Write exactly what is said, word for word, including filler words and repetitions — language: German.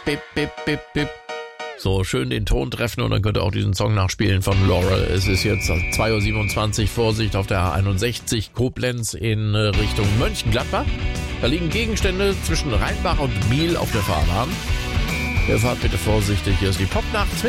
bip, bip, bip, bip. So, schön den Ton treffen und dann könnt ihr auch diesen Song nachspielen von Laurel. Es ist jetzt zwei Uhr siebenundzwanzig, Vorsicht auf der A einundsechzig, Koblenz in Richtung Mönchengladbach. Da liegen Gegenstände zwischen Rheinbach und Biel auf der Fahrbahn. Ihr fahrt bitte vorsichtig, hier ist die Popnacht mit